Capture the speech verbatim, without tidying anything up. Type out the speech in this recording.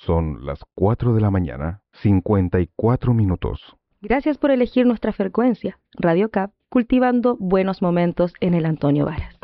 Son las cuatro de la mañana, cincuenta y cuatro minutos. Gracias por elegir nuestra frecuencia, Radio C A P, cultivando buenos momentos en el Antonio Varas.